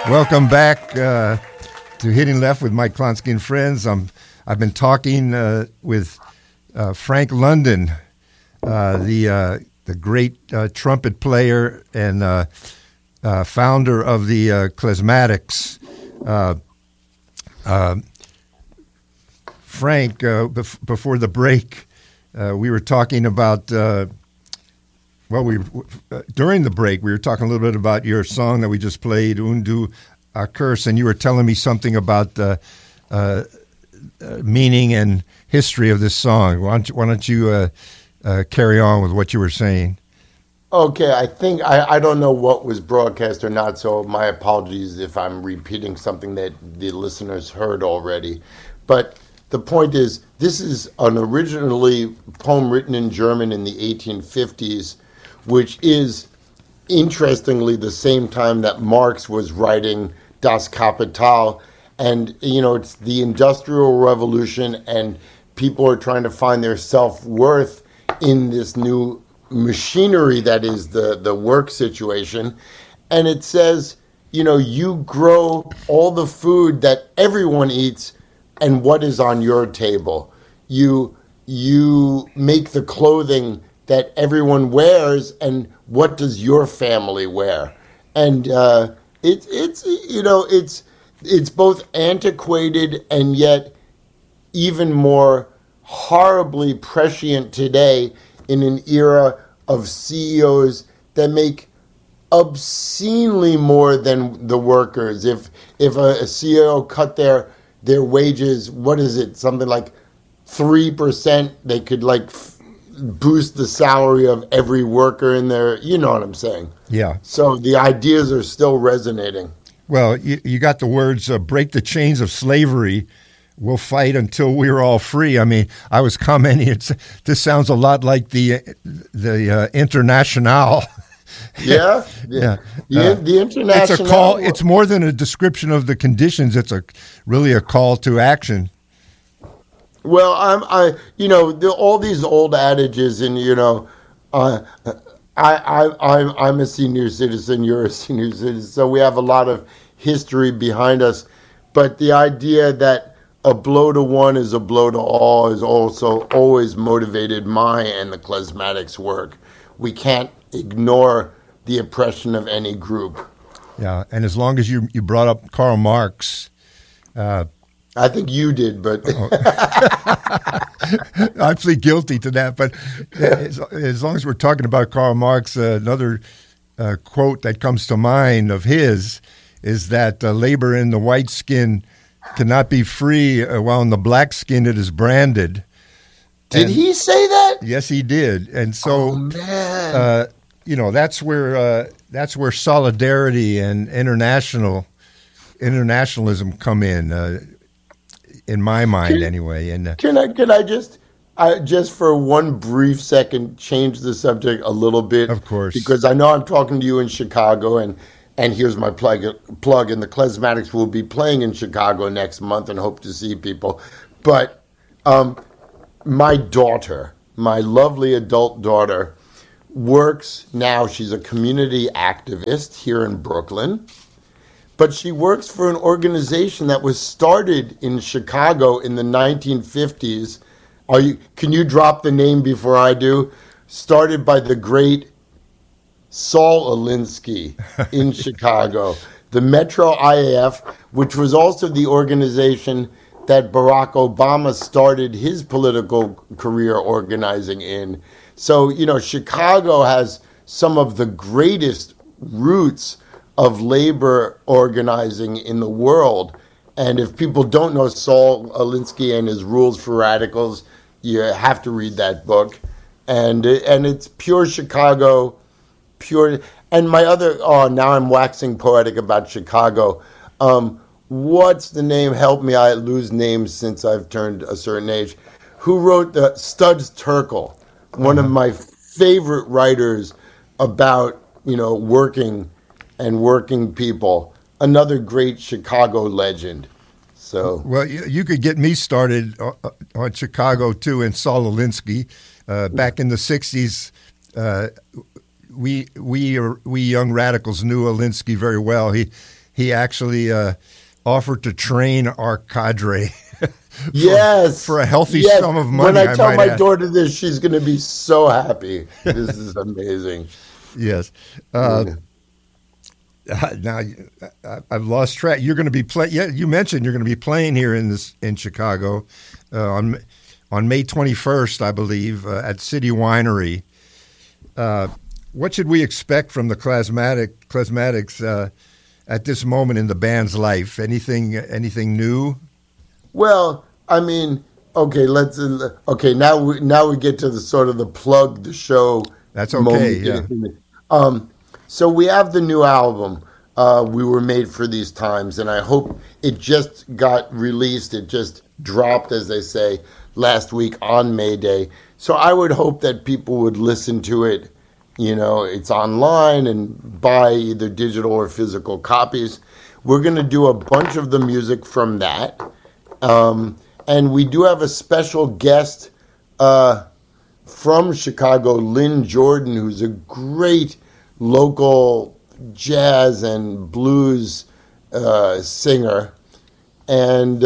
Welcome back to Hitting Left with Mike Klonsky and Friends. I've been talking with Frank London, the great trumpet player and founder of the Klezmatics. Frank, before the break, we were talking about. During the break, we were talking a little bit about your song that we just played, Undu Curse, and you were telling me something about the meaning and history of this song. Why don't you carry on with what you were saying? Okay, I think I don't know what was broadcast or not, so my apologies if I'm repeating something that the listeners heard already. But the point is, this is an originally poem written in German in the 1850s, which is, interestingly, the same time that Marx was writing Das Kapital. And, it's the Industrial Revolution, and people are trying to find their self-worth in this new machinery that is the work situation. And it says, you grow all the food that everyone eats and what is on your table. You make the clothing that everyone wears, and what does your family wear? And it's both antiquated and yet even more horribly prescient today in an era of CEOs that make obscenely more than the workers. If a CEO cut their wages, what is it? Something like 3%, they could boost the salary of every worker in there. You know what I'm saying? Yeah. So the ideas are still resonating. Well, you got the words, break the chains of slavery. We'll fight until we're all free. I mean, I was commenting, this sounds a lot like the Internationale. Yeah. The Internationale. It's a call. It's more than a description of the conditions. It's really a call to action. Well, all these old adages, and I'm a senior citizen, you're a senior citizen, so we have a lot of history behind us. But the idea that a blow to one is a blow to all is also always motivated my and the Klezmatics work. We can't ignore the oppression of any group. Yeah, and as long as you brought up Karl Marx. I think you did, but I plead guilty to that. But as long as we're talking about Karl Marx, another quote that comes to mind of his is that labor in the white skin cannot be free while in the black skin it is branded. Did he say that? Yes, he did. And so, man. That's where solidarity and internationalism come in my mind, anyway. And can I just for one brief second change the subject a little bit? Of course, because I know I'm talking to you in Chicago, and here's my plug. And the Klezmatics will be playing in Chicago next month, and hope to see people. But my daughter, my lovely adult daughter, works now. She's a community activist here in Brooklyn. But she works for an organization that was started in Chicago in the 1950s. Can you drop the name before I do? Started by the great Saul Alinsky in Chicago. The Metro IAF, which was also the organization that Barack Obama started his political career organizing in. So, Chicago has some of the greatest roots of labor organizing in the world. And if people don't know Saul Alinsky and his Rules for Radicals, you have to read that book. And it's pure Chicago, pure. And my other, now I'm waxing poetic about Chicago. What's the name? Help me, I lose names since I've turned a certain age. Who wrote the Studs Terkel, one of my favorite writers about, working and working people, another great Chicago legend. So, well, you could get me started on Chicago too, and Saul Alinsky. Back in the '60s, we young radicals knew Alinsky very well. he actually offered to train our cadre. For a healthy sum of money. When I tell my daughter this, she's going to be so happy. This is amazing. Yes. Now I've lost track. You're going to be playing. Yeah, you mentioned you're going to be playing here in Chicago on May 21st, I believe, at City Winery. What should we expect from the Klezmatics at this moment in the band's life? Anything new? Well, I mean, okay. Now we get to the sort of the plug the show. That's okay. Yeah. So we have the new album. We were made for these times, and I hope it just got released. It just dropped, as they say, last week on May Day. So I would hope that people would listen to it. You know, it's online and buy either digital or physical copies. We're going to do a bunch of the music from that. And we do have a special guest from Chicago, Lynn Jordan, who's a great local jazz and blues singer. And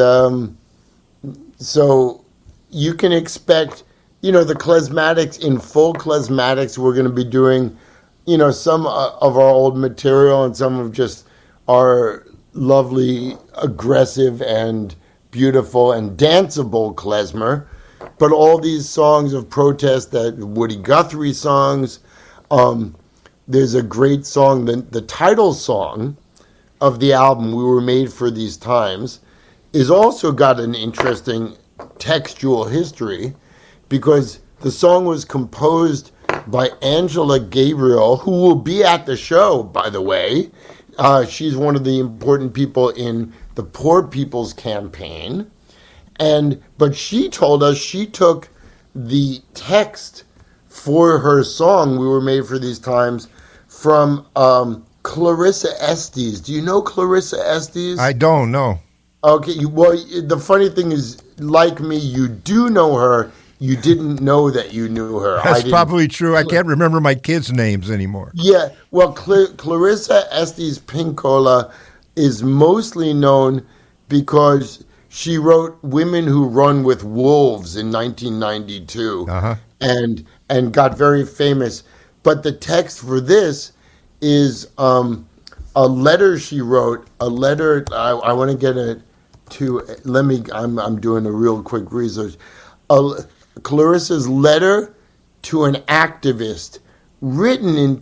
so you can expect, the Klezmatics, in full Klezmatics, we're going to be doing, some of our old material and some of just our lovely, aggressive, and beautiful and danceable klezmer, but all these songs of protest, that Woody Guthrie songs. There's a great song, the title song of the album, We Were Made for These Times, is also got an interesting textual history, because the song was composed by Angela Gabriel, who will be at the show, by the way. She's one of the important people in the Poor People's Campaign. But she told us she took the text for her song, We Were Made for These Times, from Clarissa Estes. Do you know Clarissa Estes? I don't know. Okay, well, the funny thing is, like me, you do know her. You didn't know that you knew her. That's probably true. I can't remember my kids' names anymore. Yeah, well, Clarissa Estes Pinkola is mostly known because she wrote Women Who Run with Wolves in 1992 and got very famous. But the text for this is a letter she wrote, I want to get it to, I'm doing a real quick research. Clarissa's letter to an activist, written in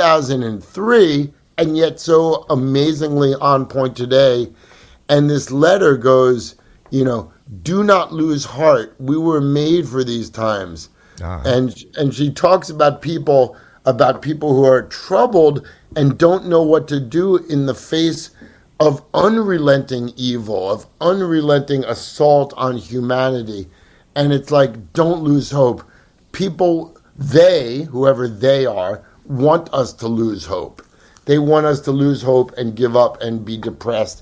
2003, and yet so amazingly on point today. And this letter goes, do not lose heart. We were made for these times. And she talks about people who are troubled and don't know what to do in the face of unrelenting evil, of unrelenting assault on humanity. And it's like, don't lose hope. People, whoever they are, want us to lose hope. They want us to lose hope and give up and be depressed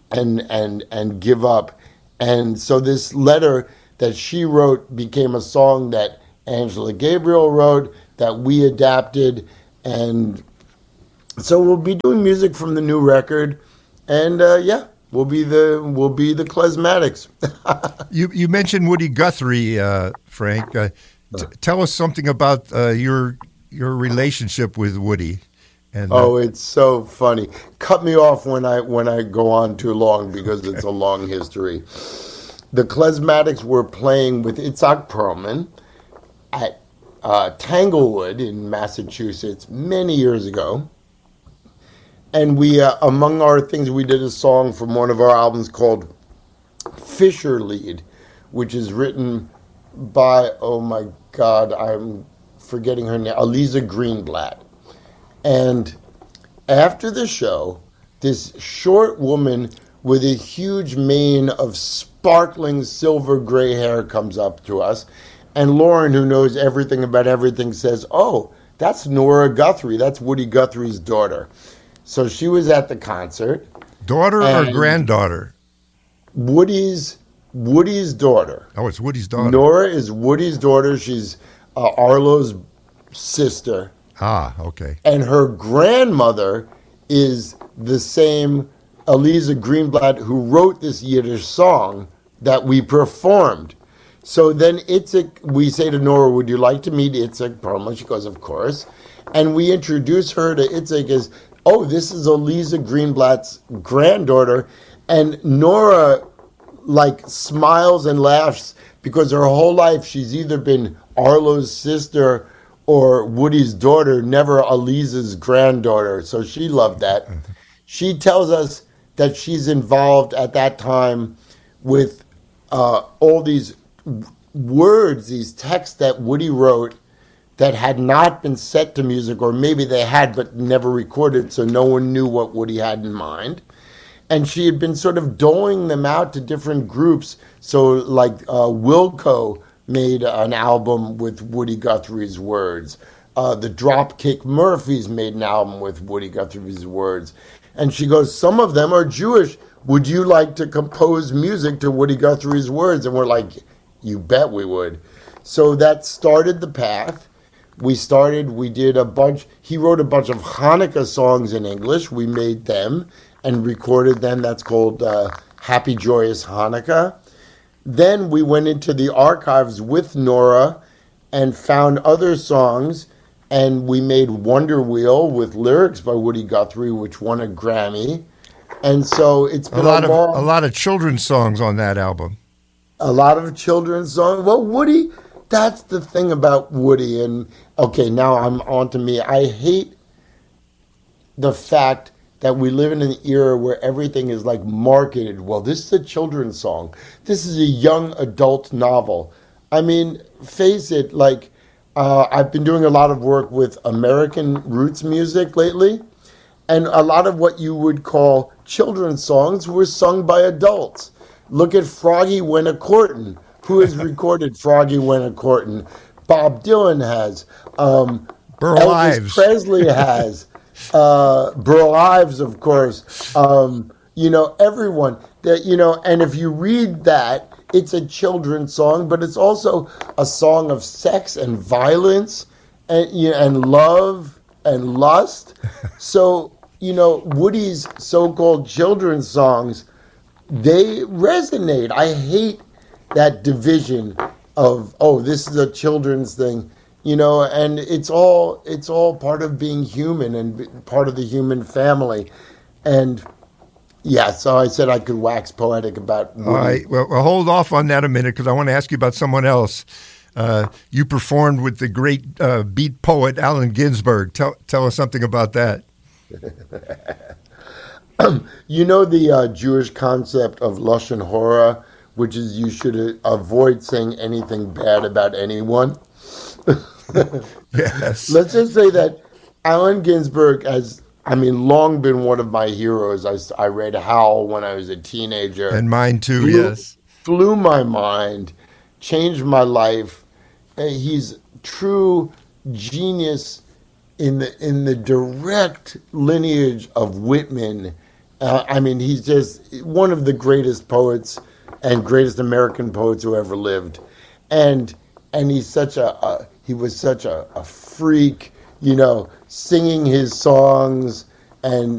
and give up. And so this letter that she wrote became a song that Angela Gabriel wrote, that we adapted. And so we'll be doing music from the new record. And we'll be the Klezmatics. You mentioned Woody Guthrie, Frank. Tell us something about your relationship with Woody. And it's so funny. Cut me off when I go on too long, because it's a long history. The Klezmatics were playing with Itzhak Perlman at Tanglewood in Massachusetts many years ago. And we, among our things, we did a song from one of our albums called Fisher Lead, which is written by, oh my God, I'm forgetting her name, Aliza Greenblatt. And after the show, this short woman with a huge mane of sparkling silver gray hair comes up to us. And Lauren, who knows everything about everything, says, oh, that's Nora Guthrie. That's Woody Guthrie's daughter. So she was at the concert. Daughter or granddaughter? Woody's daughter. Oh, it's Woody's daughter. Nora is Woody's daughter. She's Arlo's sister. Ah, okay. And her grandmother is the same Eliza Greenblatt, who wrote this Yiddish song that we performed. So then Itzik, we say to Nora, would you like to meet Itzik Perlman? She goes, of course. And we introduce her to Itzik as, oh, this is Eliza Greenblatt's granddaughter. And Nora, like, smiles and laughs because her whole life she's either been Arlo's sister or Woody's daughter, never Eliza's granddaughter. So she loved that. She tells us that she's involved at that time with all these words, these texts that Woody wrote that had not been set to music, or maybe they had but never recorded, so no one knew what Woody had in mind. And she had been sort of doling them out to different groups. So like Wilco made an album with Woody Guthrie's words. The Dropkick Murphys made an album with Woody Guthrie's words. And she goes, some of them are Jewish. Would you like to compose music to Woody Guthrie's words? And we're like, you bet we would. So that started the path. We did a bunch, he wrote a bunch of Hanukkah songs in English. We made them and recorded them. That's called Happy Joyous Hanukkah. Then we went into the archives with Nora and found other songs, and we made Wonder Wheel with lyrics by Woody Guthrie, which won a Grammy. And so it's been a lot of children's songs on that album. A lot of children's songs. Well, Woody, that's the thing about Woody. And okay, now I'm on to me. I hate the fact that we live in an era where everything is like marketed. Well, this is a children's song. This is a young adult novel. I mean, face it, like I've been doing a lot of work with American roots music lately, and a lot of what you would call children's songs were sung by adults. Look at Froggy Went A Courtin'. Who has recorded Froggy Went A Courtin'? Bob Dylan has. Burl Elvis Ives. Presley has. Burl Ives, of course. Everyone that, and if you read that, it's a children's song, but it's also a song of sex and violence and love and lust. So, Woody's so-called children's songs, they resonate. I hate that division of, oh, this is a children's thing. And it's all part of being human and part of the human family. And yeah, so I said I could wax poetic about Woody. All right, well, hold off on that a minute because I want to ask you about someone else. You performed with the great beat poet Allen Ginsberg. Tell us something about that. The Jewish concept of Lashon Hora, which is you should avoid saying anything bad about anyone. Yes. Let's just say that Allen Ginsberg has, long been one of my heroes. I read Howl when I was a teenager. And mine too, yes. Blew my mind, changed my life. He's true genius in the direct lineage of Whitman. He's just one of the greatest poets and greatest American poets who ever lived. And he's he was such a freak, singing his songs and